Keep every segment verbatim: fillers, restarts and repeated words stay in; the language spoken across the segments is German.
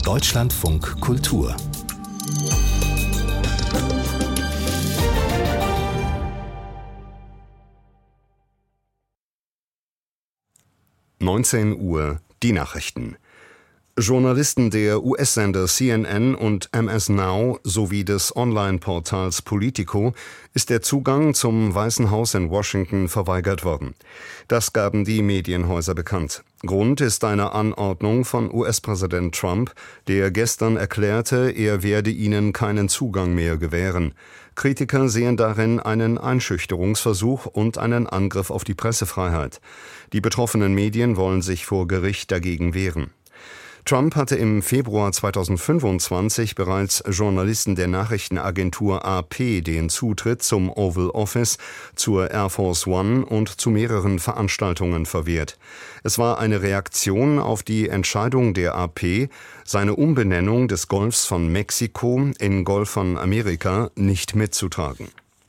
Deutschlandfunk Kultur neunzehn Uhr, die Nachrichten. Journalisten der U S-Sender C N N und M S Now sowie des Online-Portals Politico ist der Zugang zum Weißen Haus in Washington verweigert worden. Das gaben die Medienhäuser bekannt. Grund ist eine Anordnung von U S-Präsident Trump, der gestern erklärte, er werde ihnen keinen Zugang mehr gewähren. Kritiker sehen darin einen Einschüchterungsversuch und einen Angriff auf die Pressefreiheit. Die betroffenen Medien wollen sich vor Gericht dagegen wehren. Trump hatte im Februar zweitausendfünfundzwanzig bereits Journalisten der Nachrichtenagentur A P den Zutritt zum Oval Office, zur Air Force One und zu mehreren Veranstaltungen verwehrt. Es war eine Reaktion auf die Entscheidung der A P, seine Umbenennung des Golfs von Mexiko in Golf von Amerika nicht mitzutragen.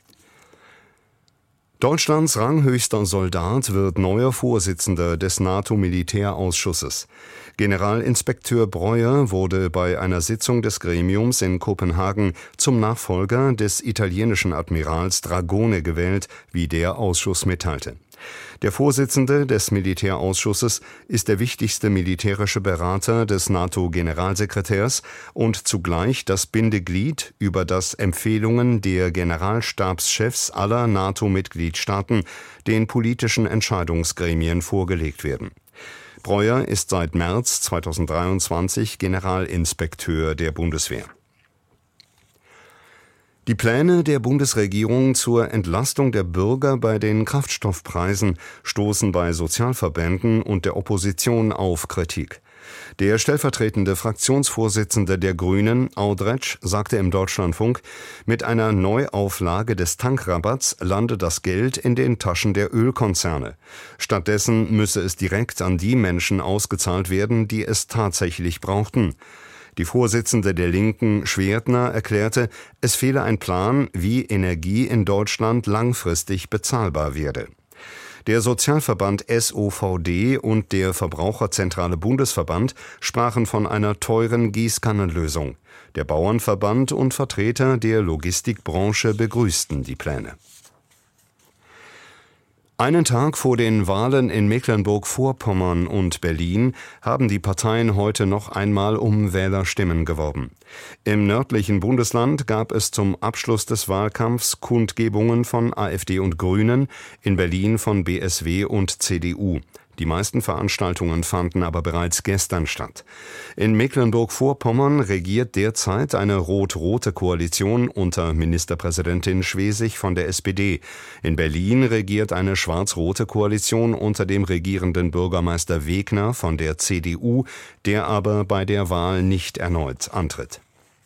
Deutschlands ranghöchster Soldat wird neuer Vorsitzender des NATO-Militärausschusses. Generalinspekteur Breuer wurde bei einer Sitzung des Gremiums in Kopenhagen zum Nachfolger des italienischen Admirals Dragone gewählt, wie der Ausschuss mitteilte. Der Vorsitzende des Militärausschusses ist der wichtigste militärische Berater des NATO-Generalsekretärs und zugleich das Bindeglied, über das Empfehlungen der Generalstabschefs aller NATO-Mitgliedstaaten den politischen Entscheidungsgremien vorgelegt werden. Breuer ist seit März zweitausenddreiundzwanzig Generalinspekteur der Bundeswehr. Die Pläne der Bundesregierung zur Entlastung der Bürger bei den Kraftstoffpreisen stoßen bei Sozialverbänden und der Opposition auf Kritik. Der stellvertretende Fraktionsvorsitzende der Grünen, Audretsch, sagte im Deutschlandfunk, mit einer Neuauflage des Tankrabatts lande das Geld in den Taschen der Ölkonzerne. Stattdessen müsse es direkt an die Menschen ausgezahlt werden, die es tatsächlich brauchten. Die Vorsitzende der Linken, Schwertner, erklärte, es fehle ein Plan, wie Energie in Deutschland langfristig bezahlbar werde. Der Sozialverband S O V D und der Verbraucherzentrale Bundesverband sprachen von einer teuren Gießkannenlösung. Der Bauernverband und Vertreter der Logistikbranche begrüßten die Pläne. Einen Tag vor den Wahlen in Mecklenburg-Vorpommern und Berlin haben die Parteien heute noch einmal um Wählerstimmen geworben. Im nördlichen Bundesland gab es zum Abschluss des Wahlkampfs Kundgebungen von AfD und Grünen, in Berlin von B S W und C D U. Die meisten Veranstaltungen fanden aber bereits gestern statt. In Mecklenburg-Vorpommern regiert derzeit eine rot-rote Koalition unter Ministerpräsidentin Schwesig von der S P D. In Berlin regiert eine schwarz-rote Koalition unter dem regierenden Bürgermeister Wegner von der C D U, der aber bei der Wahl nicht erneut antritt.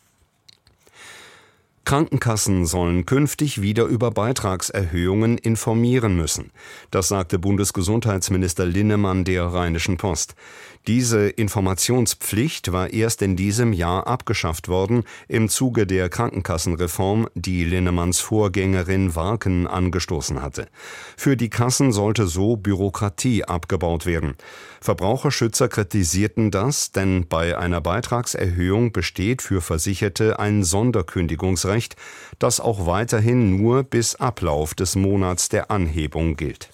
Krankenkassen sollen künftig wieder über Beitragserhöhungen informieren müssen. Das sagte Bundesgesundheitsminister Linnemann der Rheinischen Post. Diese Informationspflicht war erst in diesem Jahr abgeschafft worden, im Zuge der Krankenkassenreform, die Linnemanns Vorgängerin Warken angestoßen hatte. Für die Kassen sollte so Bürokratie abgebaut werden. Verbraucherschützer kritisierten das, denn bei einer Beitragserhöhung besteht für Versicherte ein Sonderkündigungsrecht, das auch weiterhin nur bis Ablauf des Monats der Anhebung gilt.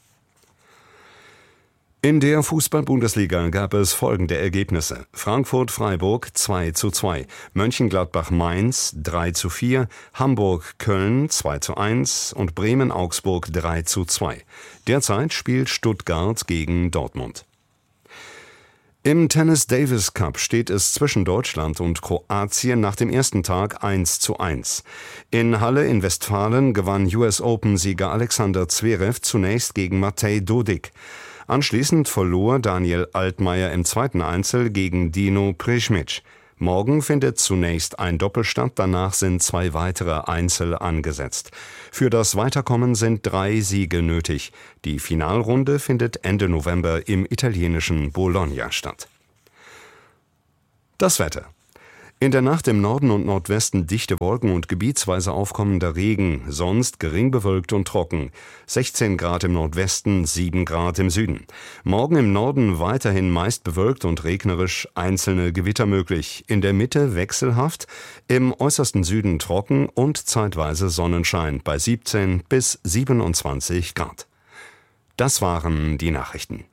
In der Fußball-Bundesliga gab es folgende Ergebnisse: Frankfurt-Freiburg zwei zu zwei, Mönchengladbach-Mainz drei zu vier, Hamburg-Köln zwei zu eins und Bremen-Augsburg drei zu zwei. Derzeit spielt Stuttgart gegen Dortmund. Im Tennis Davis Cup steht es zwischen Deutschland und Kroatien nach dem ersten Tag eins zu eins. In Halle in Westfalen gewann U S Open-Sieger Alexander Zverev zunächst gegen Matej Dodik. Anschließend verlor Daniel Altmaier im zweiten Einzel gegen Dino Prešmić. Morgen findet zunächst ein Doppel statt, danach sind zwei weitere Einzel angesetzt. Für das Weiterkommen sind drei Siege nötig. Die Finalrunde findet Ende November im italienischen Bologna statt. Das Wetter. In der Nacht im Norden und Nordwesten dichte Wolken und gebietsweise aufkommender Regen, sonst gering bewölkt und trocken. sechzehn Grad im Nordwesten, sieben Grad im Süden. Morgen im Norden weiterhin meist bewölkt und regnerisch, einzelne Gewitter möglich. In der Mitte wechselhaft, im äußersten Süden trocken und zeitweise Sonnenschein bei siebzehn bis siebenundzwanzig Grad. Das waren die Nachrichten.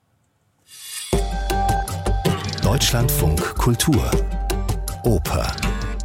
Deutschlandfunk Kultur Oper.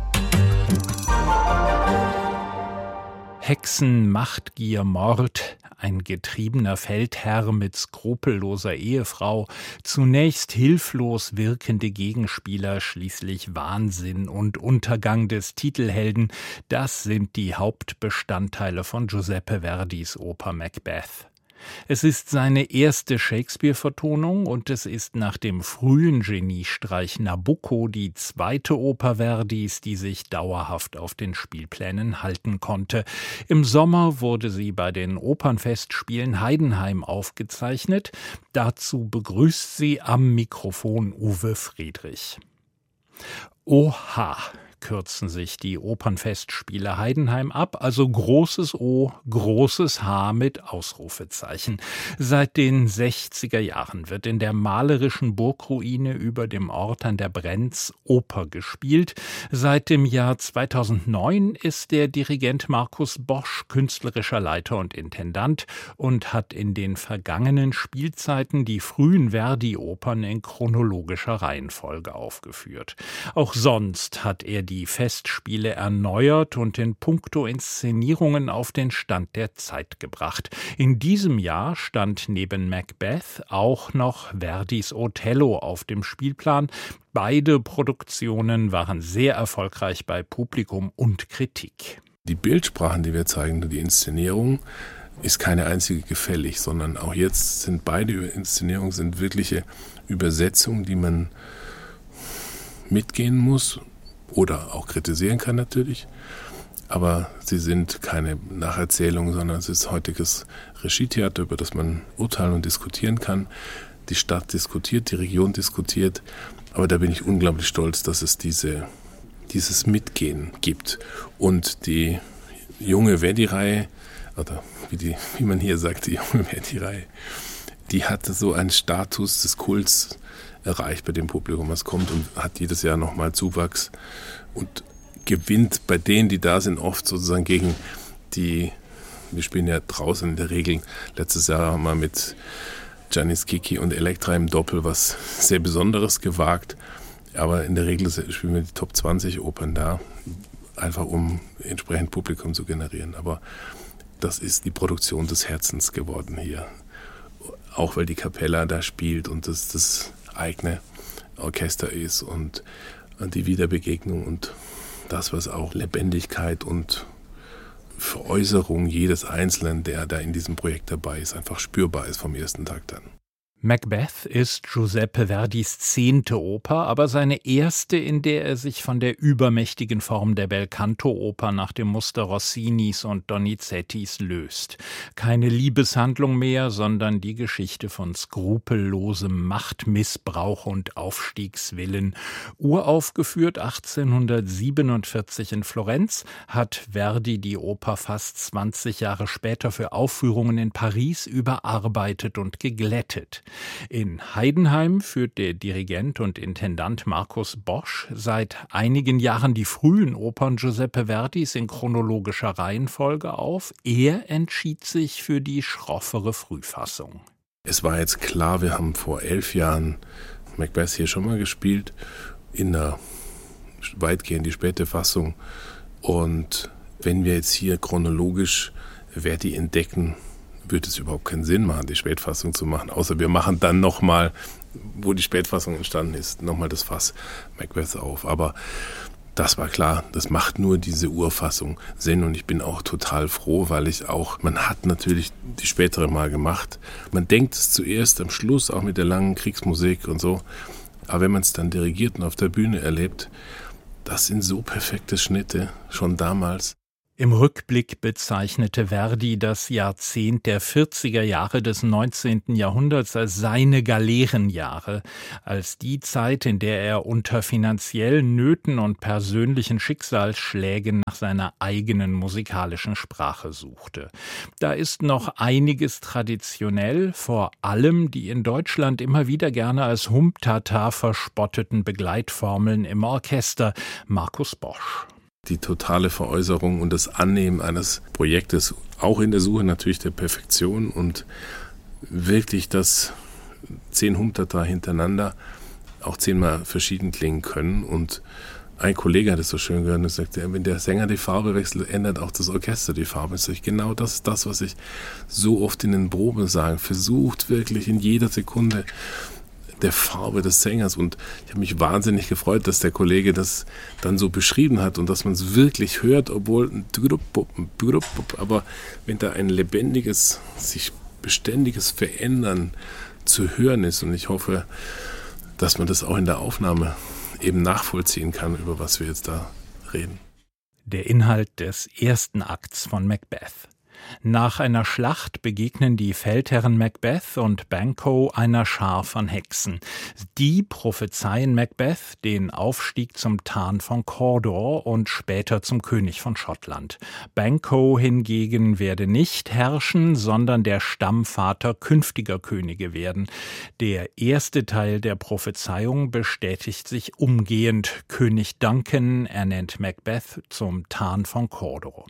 Hexen, Machtgier, Mord, ein getriebener Feldherr mit skrupelloser Ehefrau, zunächst hilflos wirkende Gegenspieler, schließlich Wahnsinn und Untergang des Titelhelden, das sind die Hauptbestandteile von Giuseppe Verdis Oper Macbeth. Es ist seine erste Shakespeare-Vertonung und es ist nach dem frühen Geniestreich Nabucco die zweite Oper Verdis, die sich dauerhaft auf den Spielplänen halten konnte. Im Sommer wurde sie bei den Opernfestspielen Heidenheim aufgezeichnet. Dazu begrüßt sie am Mikrofon Uwe Friedrich. Oha! Kürzen sich die Opernfestspiele Heidenheim ab, also großes O, großes H mit Ausrufezeichen. Seit den sechziger Jahren wird in der malerischen Burgruine über dem Ort an der Brenz Oper gespielt. Seit dem Jahr zweitausendneun ist der Dirigent Markus Bosch künstlerischer Leiter und Intendant und hat in den vergangenen Spielzeiten die frühen Verdi-Opern in chronologischer Reihenfolge aufgeführt. Auch sonst hat er die Festspiele erneuert und in puncto Inszenierungen auf den Stand der Zeit gebracht. In diesem Jahr stand neben Macbeth auch noch Verdis Othello auf dem Spielplan. Beide Produktionen waren sehr erfolgreich bei Publikum und Kritik. Die Bildsprachen, die wir zeigen, die Inszenierung, ist keine einzige gefällig, sondern auch jetzt sind beide Inszenierungen sind wirkliche Übersetzungen, die man mitgehen muss oder auch kritisieren kann natürlich, aber sie sind keine Nacherzählung, sondern es ist heutiges Regietheater, über das man urteilen und diskutieren kann. Die Stadt diskutiert, die Region diskutiert, aber da bin ich unglaublich stolz, dass es diese, dieses Mitgehen gibt. Und die junge Verdi-Reihe, oder wie, die, wie man hier sagt, die junge Verdi-Reihe, die hatte so einen Status des Kults erreicht bei dem Publikum, was kommt, und hat jedes Jahr nochmal Zuwachs und gewinnt bei denen, die da sind, oft sozusagen gegen die, wir spielen ja draußen in der Regel, letztes Jahr haben wir mit Giannis Kiki und Elektra im Doppel was sehr Besonderes gewagt, aber in der Regel spielen wir die Top zwanzig Opern da, einfach um entsprechend Publikum zu generieren, aber das ist die Produktion des Herzens geworden hier, auch weil die Capella da spielt und das das eigene Orchester ist und die Wiederbegegnung und das, was auch Lebendigkeit und Veräußerung jedes Einzelnen, der da in diesem Projekt dabei ist, einfach spürbar ist vom ersten Tag dann. Macbeth ist Giuseppe Verdis zehnte Oper, aber seine erste, in der er sich von der übermächtigen Form der Belcanto-Oper nach dem Muster Rossinis und Donizettis löst. Keine Liebeshandlung mehr, sondern die Geschichte von skrupellosem Machtmissbrauch und Aufstiegswillen. Uraufgeführt achtzehnhundertsiebenundvierzig in Florenz, hat Verdi die Oper fast zwanzig Jahre später für Aufführungen in Paris überarbeitet und geglättet. In Heidenheim führt der Dirigent und Intendant Markus Bosch seit einigen Jahren die frühen Opern Giuseppe Verdis in chronologischer Reihenfolge auf. Er entschied sich für die schroffere Frühfassung. Es war jetzt klar, wir haben vor elf Jahren Macbeth hier schon mal gespielt, in einer weitgehend die späte Fassung. Und wenn wir jetzt hier chronologisch Verdi entdecken, würde es überhaupt keinen Sinn machen, die Spätfassung zu machen, außer wir machen dann nochmal, wo die Spätfassung entstanden ist, nochmal das Fass Macbeth auf. Aber das war klar, das macht nur diese Urfassung Sinn und ich bin auch total froh, weil ich auch, man hat natürlich die spätere mal gemacht. Man denkt es zuerst am Schluss, auch mit der langen Kriegsmusik und so, aber wenn man es dann dirigiert und auf der Bühne erlebt, das sind so perfekte Schnitte, schon damals. Im Rückblick bezeichnete Verdi das Jahrzehnt der vierziger Jahre des neunzehnten Jahrhunderts als seine Galeerenjahre, als die Zeit, in der er unter finanziellen Nöten und persönlichen Schicksalsschlägen nach seiner eigenen musikalischen Sprache suchte. Da ist noch einiges traditionell, vor allem die in Deutschland immer wieder gerne als Humptata verspotteten Begleitformeln im Orchester. Markus Bosch. Die totale Veräußerung und das Annehmen eines Projektes, auch in der Suche natürlich der Perfektion und wirklich, dass zehn Humptata hintereinander auch zehnmal verschieden klingen können. Und ein Kollege hat es so schön gehört und sagte, wenn der Sänger die Farbe wechselt, ändert auch das Orchester die Farbe. Und ich, genau das ist das, was ich so oft in den Proben sage. Versucht wirklich in jeder Sekunde der Farbe des Sängers, und ich habe mich wahnsinnig gefreut, dass der Kollege das dann so beschrieben hat und dass man es wirklich hört, obwohl aber wenn da ein lebendiges, sich beständiges Verändern zu hören ist, und ich hoffe, dass man das auch in der Aufnahme eben nachvollziehen kann, über was wir jetzt da reden. Der Inhalt des ersten Akts von Macbeth. Nach einer Schlacht begegnen die Feldherren Macbeth und Banquo einer Schar von Hexen. Die prophezeien Macbeth den Aufstieg zum Tarn von Cawdor und später zum König von Schottland. Banquo hingegen werde nicht herrschen, sondern der Stammvater künftiger Könige werden. Der erste Teil der Prophezeiung bestätigt sich umgehend. König Duncan ernennt Macbeth zum Tarn von Cawdor.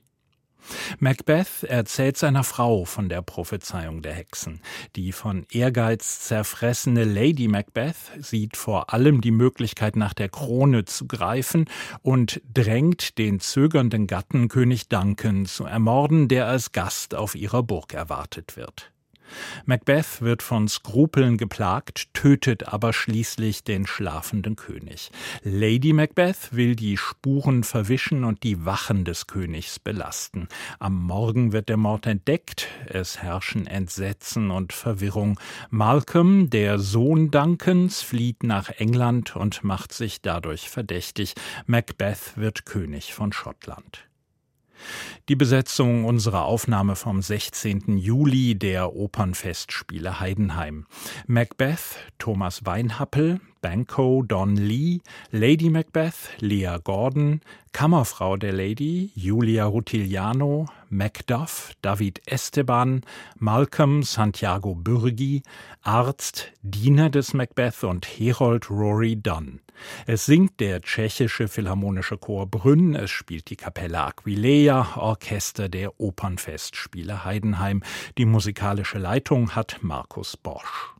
Macbeth erzählt seiner Frau von der Prophezeiung der Hexen. Die von Ehrgeiz zerfressene Lady Macbeth sieht vor allem die Möglichkeit, nach der Krone zu greifen und drängt den zögernden Gatten König Duncan zu ermorden, der als Gast auf ihrer Burg erwartet wird. Macbeth wird von Skrupeln geplagt, tötet aber schließlich den schlafenden König. Lady Macbeth will die Spuren verwischen und die Wachen des Königs belasten. Am Morgen wird der Mord entdeckt, es herrschen Entsetzen und Verwirrung. Malcolm, der Sohn Duncans, flieht nach England und macht sich dadurch verdächtig. Macbeth wird König von Schottland. Die Besetzung unserer Aufnahme vom sechzehnten Juli der Opernfestspiele Heidenheim. Macbeth, Thomas Weinhappel, Banquo, Don Lee, Lady Macbeth, Lea Gordon, Kammerfrau der Lady, Julia Rutigliano, Macduff, David Esteban, Malcolm, Santiago Bürgi, Arzt, Diener des Macbeth und Herold Rory Dunn. Es singt der tschechische Philharmonische Chor Brünn, es spielt die Kapelle Aquileia, Orchester der Opernfestspiele Heidenheim. Die musikalische Leitung hat Markus Bosch.